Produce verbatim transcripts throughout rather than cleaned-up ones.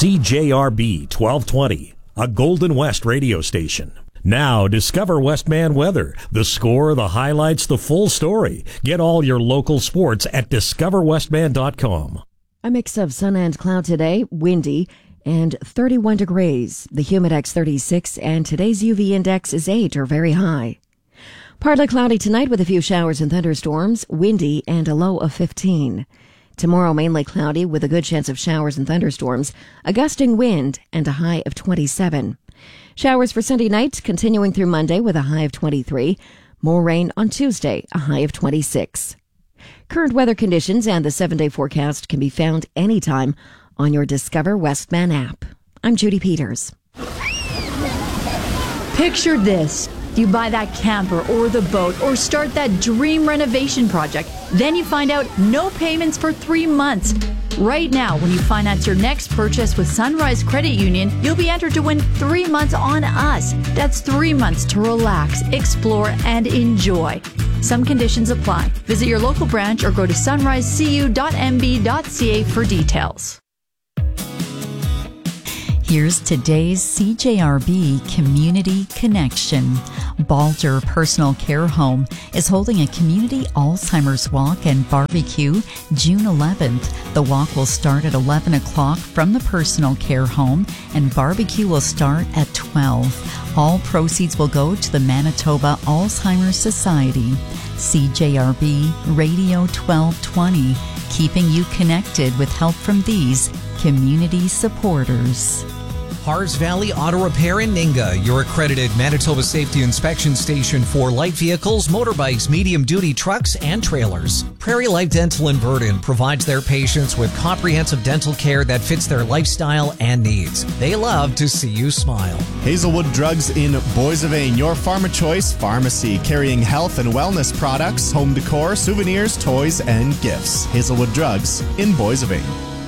C J R B twelve twenty, a Golden West radio station. Now, discover Westman weather. The score, the highlights, the full story. Get all your local sports at discover westman dot com. A mix of sun and cloud today, windy, and thirty-one degrees. The Humidex thirty-six, and today's U V index is eight, or very high. Partly cloudy tonight with a few showers and thunderstorms, windy, and a low of fifteen. Tomorrow, mainly cloudy with a good chance of showers and thunderstorms, a gusting wind, and a high of twenty-seven. Showers for Sunday night, continuing through Monday with a high of twenty-three. More rain on Tuesday, a high of twenty-six. Current weather conditions and the seven-day forecast can be found anytime on your Discover Westman app. I'm Judy Peters. Picture this. You buy that camper or the boat or start that dream renovation project. Then you find out no payments for three months. Right now, when you finance your next purchase with Sunrise Credit Union, you'll be entered to win three months on us. That's three months to relax, explore, and enjoy. Some conditions apply. Visit your local branch or go to sunrise c u dot m b dot c a for details. Here's today's C J R B Community Connection. Balter Personal Care Home is holding a community Alzheimer's walk and barbecue June eleventh. The walk will start at eleven o'clock from the personal care home and barbecue will start at twelve. All proceeds will go to the Manitoba Alzheimer's Society. C J R B Radio twelve twenty, keeping you connected with help from these community supporters. Hars Valley Auto Repair in Ninga, your accredited Manitoba Safety Inspection Station for light vehicles, motorbikes, medium-duty trucks, and trailers. Prairie Life Dental in Virden provides their patients with comprehensive dental care that fits their lifestyle and needs. They love to see you smile. Hazelwood Drugs in Boissevain, your Pharma Choice pharmacy, carrying health and wellness products, home decor, souvenirs, toys, and gifts. Hazelwood Drugs in Boissevain.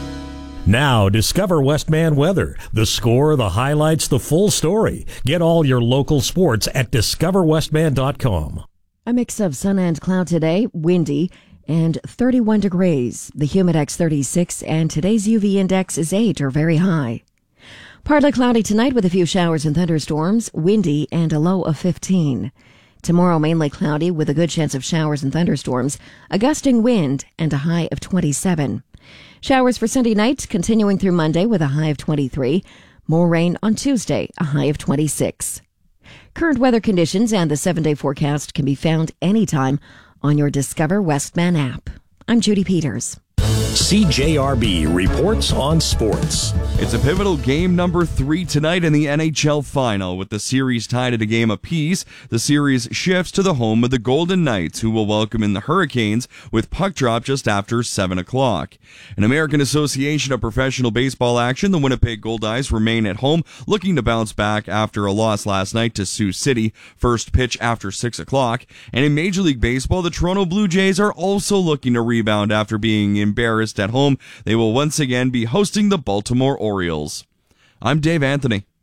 Now, discover Westman weather. The score, the highlights, the full story. Get all your local sports at discover westman dot com. A mix of sun and cloud today, windy, and thirty-one degrees. The Humidex thirty-six, and today's U V index is eight, or very high. Partly cloudy tonight with a few showers and thunderstorms, windy, and a low of fifteen. Tomorrow, mainly cloudy with a good chance of showers and thunderstorms, a gusting wind, and a high of twenty-seven. Showers for Sunday night, continuing through Monday with a high of twenty-three. More rain on Tuesday, a high of twenty-six. Current weather conditions and the seven-day forecast can be found anytime on your Discover Westman app. I'm Judy Peters. C J R B reports on sports. It's a pivotal game number three tonight in the N H L final. With the series tied at a game apiece, the series shifts to the home of the Golden Knights, who will welcome in the Hurricanes with puck drop just after seven o'clock. In American Association of Professional Baseball action, the Winnipeg Goldeyes remain at home, looking to bounce back after a loss last night to Sioux City, first pitch after six o'clock. And in Major League Baseball, the Toronto Blue Jays are also looking to rebound after being embarrassed at home. They will once again be hosting the Baltimore Orioles. I'm Dave Anthony.